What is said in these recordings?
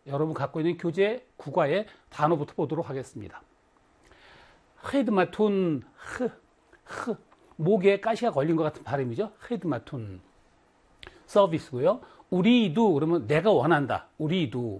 여러분 갖고 있는 교재 국어의 단어부터 보도록 하겠습니다. 헤드마툰, 목에 가시가 걸린 것 같은 발음이죠. 헤드마툰. 서비스고요. 우리도 그러면 내가 원한다. 우리도.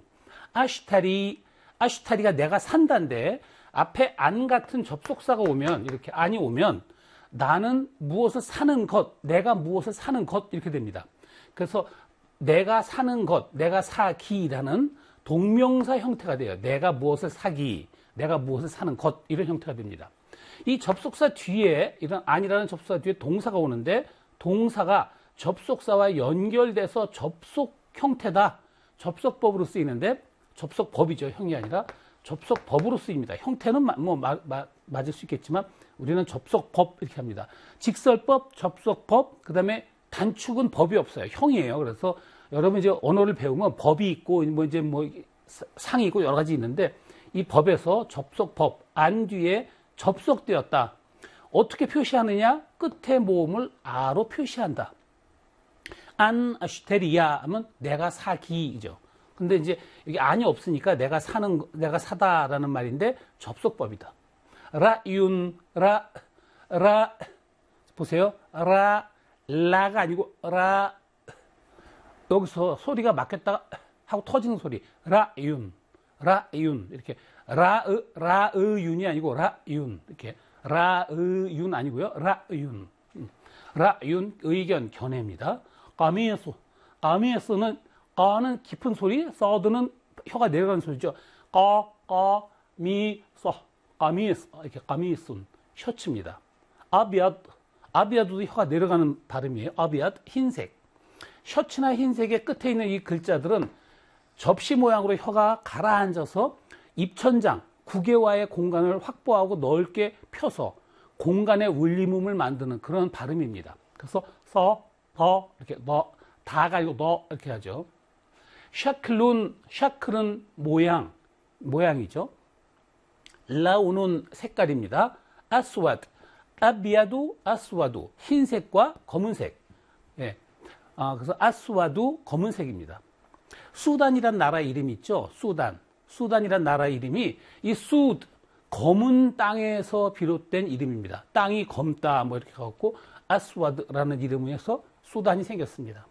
아슈타리가 내가 산다인데 앞에 안 같은 접속사가 오면 이렇게 안이 오면 나는 무엇을 사는 것, 내가 무엇을 사는 것 이렇게 됩니다. 그래서 내가 사는 것, 내가 사기라는 동명사 형태가 돼요. 내가 무엇을 사기, 내가 무엇을 사는 것 이런 형태가 됩니다. 이 접속사 뒤에 이런 안이라는 접속사 뒤에 동사가 오는데 동사가 접속사와 연결돼서 접속 형태다. 접속법으로 쓰이는데 접속법이죠. 형이 아니라 접속법으로 쓰입니다. 형태는 맞을 수 있겠지만 우리는 접속법 이렇게 합니다. 직설법, 접속법, 그 다음에 단축은 법이 없어요. 형이에요. 그래서 여러분 이제 언어를 배우면 법이 있고 상이 있고 여러 가지 있는데 이 법에서 접속법, 안 뒤에 접속되었다. 어떻게 표시하느냐? 끝에 모음을 아로 표시한다. 안 아슈테리아 하면 내가 사기이죠. 근데 이제 여기 안이 없으니까 내가 사다라는 말인데 접속법이다. 보세요. 라가 아니고 여기서 소리가 막혔다 하고 터지는 소리. 라윤 이렇게 라의윤이 아니고 라윤 이렇게 라의윤 아니고요. 라윤 의견 견해입니다. 까미에서는 까는 깊은 소리, 써드는 혀가 내려가는 소리죠. 까미에서 이렇게 까미순 셔츠입니다. 아비아드도 혀가 내려가는 발음이에요. 아비아드 흰색. 셔츠나 흰색의 끝에 있는 이 글자들은 접시 모양으로 혀가 가라앉아서 입천장, 구개와의 공간을 확보하고 넓게 펴서 공간의 울림음을 만드는 그런 발음입니다. 그래서 더 이렇게 다가 아니고 너 이렇게 하죠. 샤클은 모양이죠. 라운은 색깔입니다. 아스와드, 아스와두 흰색과 검은색. 예. 그래서 아스와두 검은색입니다. 수단이란 나라 이름 있죠. 수단이란 나라 이름이 이 검은 땅에서 비롯된 이름입니다. 땅이 검다 뭐 이렇게 갖고 아스와드라는 이름에서 수단이 생겼습니다.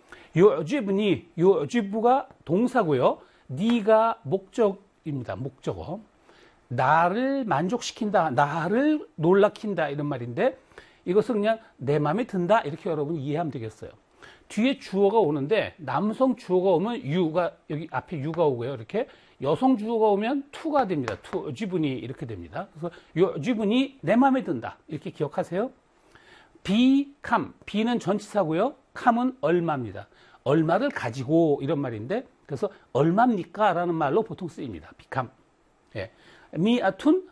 요지부가 동사고요. 니가 목적입니다. 목적어. 나를 만족시킨다, 나를 놀라킨다 이런 말인데 이것은 그냥 내 마음에 든다 이렇게 여러분이 이해하면 되겠어요. 뒤에 주어가 오는데 남성 주어가 오면 여기 앞에 유가 오고요. 이렇게 여성 주어가 오면 투가 됩니다. 요지분이 이렇게 됩니다. 그래서 요지분이 내 마음에 든다 이렇게 기억하세요. 비는 전치사고요. 캄은 얼마입니다. 얼마를 가지고 이런 말인데 그래서 얼마입니까? 라는 말로 보통 쓰입니다. 비캄. 예. 미아툰.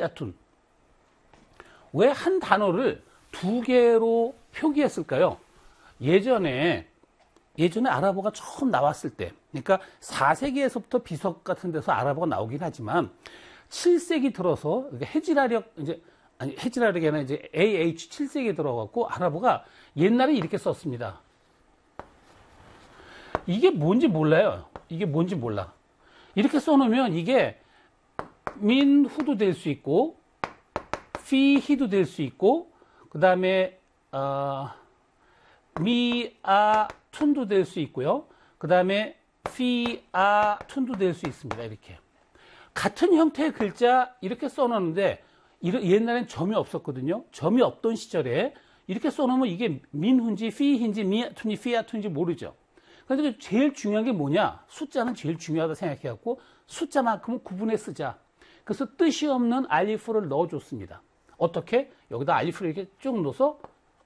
왜 한 단어를 두 개로 표기했을까요? 예전에 아랍어가 처음 나왔을 때, 그러니까 4세기에서부터 비석 같은 데서 아랍어가 나오긴 하지만 7세기 들어서 해지라력이 아니라 이제 AH 7세기에 들어갔고 아랍어가 옛날에 이렇게 썼습니다. 이게 뭔지 몰라요. 이렇게 써놓으면 이게 민후도 될 수 있고 피히도 될 수 있고 그 다음에 미아툰도 될 수 있고요. 그 다음에 피아툰도 될 수 있습니다. 이렇게 같은 형태의 글자 이렇게 써놓는데 옛날엔 점이 없었거든요. 점이 없던 시절에 이렇게 써놓으면 이게 민후인지 피히인지 미아툰지 피아툰지 모르죠. 그런데 제일 중요한 게 뭐냐? 숫자는 제일 중요하다 생각해갖고 숫자만큼은 구분해 쓰자. 그래서 뜻이 없는 알리프를 넣어줬습니다. 어떻게? 여기다 알리프를 이렇게 쭉 넣어서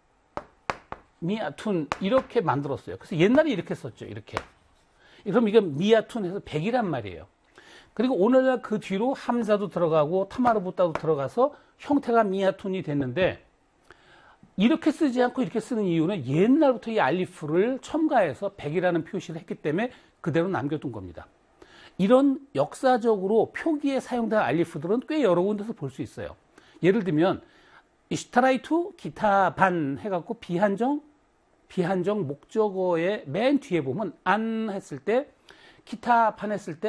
미아툰 이렇게 만들었어요. 그래서 옛날에 이렇게 썼죠. 이렇게. 그럼 이게 미아툰 해서 100이란 말이에요. 그리고 오늘날 그 뒤로 함자도 들어가고 타마르부타도 들어가서 형태가 미아툰이 됐는데 이렇게 쓰지 않고 이렇게 쓰는 이유는 옛날부터 이 알리프를 첨가해서 100이라는 표시를 했기 때문에 그대로 남겨둔 겁니다. 이런 역사적으로 표기에 사용된 알리프들은 꽤 여러 군데서 볼 수 있어요. 예를 들면 이슈타라이투 기타 반 해갖고 비한정 목적어의 맨 뒤에 보면 안 했을 때 기타 반 했을 때